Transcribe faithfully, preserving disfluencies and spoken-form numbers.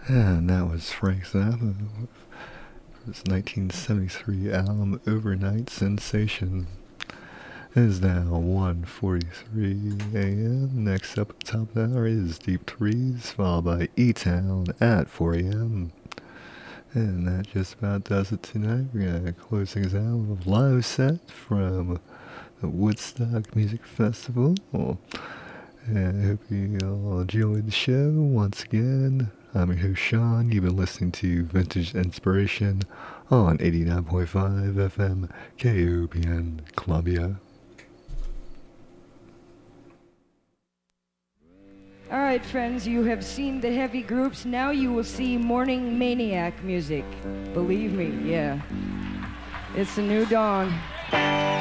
And that was Frank Zappa with his nineteen seventy-three album Overnight Sensation. It is now one forty-three a.m. Next up at the top of the hour is Deep Threes, followed by E-Town at four a.m. And that just about does it tonight. We're going to close things out with a live set from the Woodstock Music Festival. And I hope you all enjoyed the show. Once again, I'm your host Sean. You've been listening to Vintage Inspiration on eighty-nine point five F M K O P N Columbia. All right, friends, you have seen the heavy groups. Now you will see Morning Maniac music. Believe me, yeah. It's a new dawn.